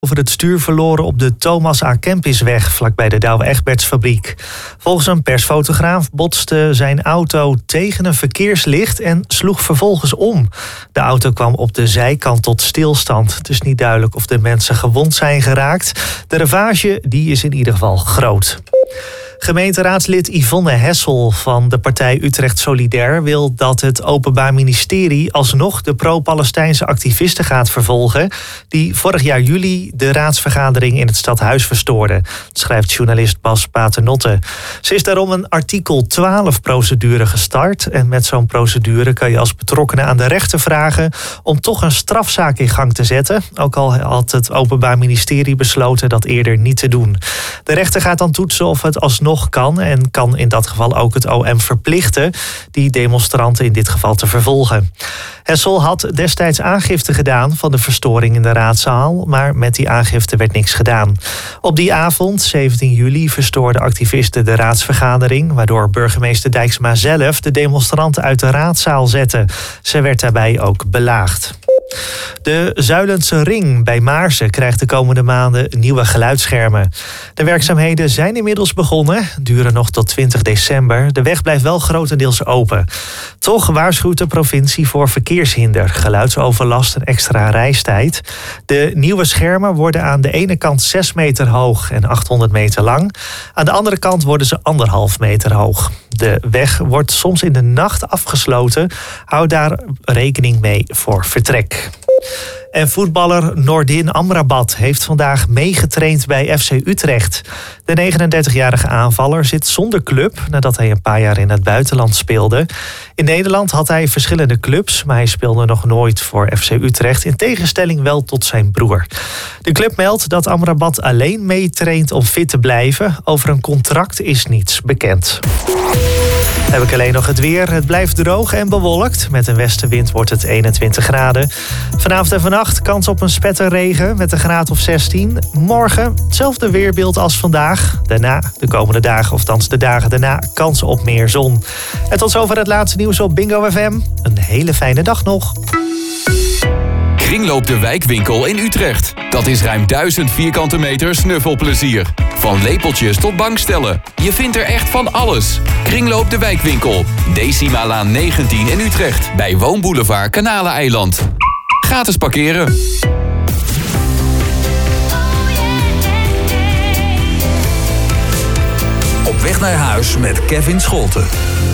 over het stuur verloren op de Thomas A. Kempisweg vlakbij de Douwe Egbertsfabriek. Volgens een persfotograaf botste zijn auto tegen een verkeerslicht en sloeg vervolgens om. De auto kwam op de zijkant tot stilstand. Het is niet duidelijk of de mensen gewond zijn geraakt. De ravage die is in ieder geval groot. Gemeenteraadslid Yvonne Hessel van de partij Utrecht Solidair wil dat het Openbaar Ministerie alsnog de pro-Palestijnse activisten gaat vervolgen die vorig jaar juli de raadsvergadering in het stadhuis verstoorden, schrijft journalist Bas Paternotte. Ze is daarom een artikel 12-procedure gestart en met zo'n procedure kan je als betrokkenen aan de rechter vragen om toch een strafzaak in gang te zetten, ook al had het Openbaar Ministerie besloten dat eerder niet te doen. De rechter gaat dan toetsen of het alsnog kan en kan in dat geval ook het OM verplichten die demonstranten in dit geval te vervolgen. Hessel had destijds aangifte gedaan van de verstoring in de raadzaal, maar met die aangifte werd niks gedaan. Op die avond, 17 juli, verstoorden activisten de raadsvergadering, waardoor burgemeester Dijksma zelf de demonstranten uit de raadzaal zette. Ze werd daarbij ook belaagd. De Zuilense Ring bij Maarsen krijgt de komende maanden nieuwe geluidsschermen. De werkzaamheden zijn inmiddels begonnen, duren nog tot 20 december. De weg blijft wel grotendeels open. Toch waarschuwt de provincie voor verkeershinder, geluidsoverlast en extra reistijd. De nieuwe schermen worden aan de ene kant 6 meter hoog en 800 meter lang. Aan de andere kant worden ze 1,5 meter hoog. De weg wordt soms in de nacht afgesloten. Houd daar rekening mee voor vertrek. En voetballer Nordin Amrabat heeft vandaag meegetraind bij FC Utrecht. De 39-jarige aanvaller zit zonder club nadat hij een paar jaar in het buitenland speelde. In Nederland had hij verschillende clubs, maar hij speelde nog nooit voor FC Utrecht, in tegenstelling wel tot zijn broer. De club meldt dat Amrabat alleen meetraint om fit te blijven. Over een contract is niets bekend. Dan heb ik alleen nog het weer. Het blijft droog en bewolkt. Met een westenwind wordt het 21 graden. Vanavond en vannacht kans op een spetterregen met een graad of 16. Morgen hetzelfde weerbeeld als vandaag. Daarna, de komende dagen, of thans de dagen daarna, kans op meer zon. En tot zover het laatste nieuws op Bingo FM. Een hele fijne dag nog. Kringloop de Wijkwinkel in Utrecht. Dat is ruim 1000 vierkante meter snuffelplezier. Van lepeltjes tot bankstellen. Je vindt er echt van alles. Kringloop de Wijkwinkel. Decimalaan 19 in Utrecht. Bij Woonboulevard Kanaleneiland. Gratis parkeren. Op weg naar huis met Kevin Scholten.